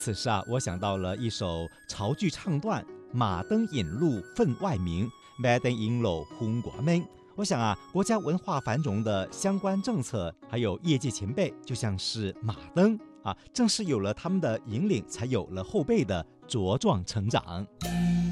此时啊，我想到了一首潮剧唱段：马灯引路分外明，马灯引路红国门。我想啊，国家文化繁荣的相关政策，还有业界前辈，就像是马灯啊，正是有了他们的引领，才有了后辈的茁壮成长。